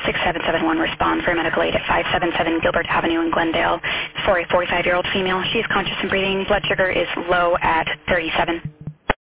6771, respond for medical aid at 577 Gilbert Avenue in Glendale for a 45-year-old female. She is conscious and breathing. Blood sugar is low at 37.